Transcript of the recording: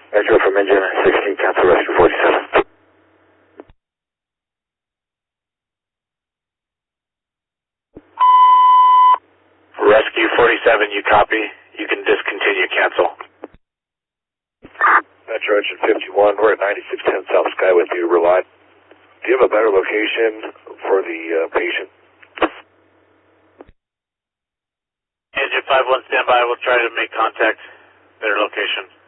Metro from engine 16, cancel rescue 47. Rescue 47, you copy? You can discontinue, cancel. Metro engine 51, we're at 9610 South Skyway through Rely. Do you have a better location for the patient? Engine 51, stand by. We'll try to make contact. Better location.